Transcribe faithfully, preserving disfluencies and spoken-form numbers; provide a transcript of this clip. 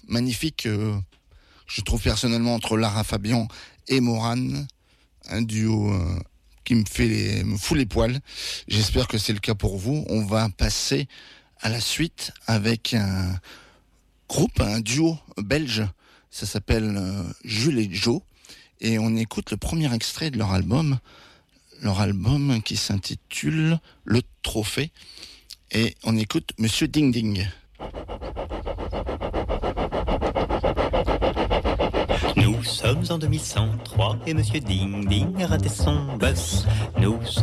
magnifique, euh, je trouve personnellement, entre Lara Fabian et Morane, un duo euh, qui me fait les, me fout les poils. J'espère que c'est le cas pour vous. On va passer à la suite avec un groupe, un duo belge. Ça s'appelle euh, Jules et Joe. Et on écoute le premier extrait de leur album. Leur album qui s'intitule Le Trophée. Et on écoute Monsieur Ding Ding. Nous sommes en deux mille cent trois et Monsieur Ding Ding a raté son bus. Nous